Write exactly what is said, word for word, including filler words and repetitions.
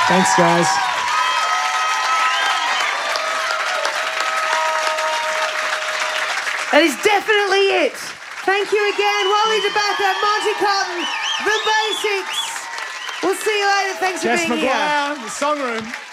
Thanks, guys. That is definitely it. Thank you again. Wally DeBacca, Monty Cotton, The Basics. We'll see you later. Thanks Jess for being here. McGuire, the song room.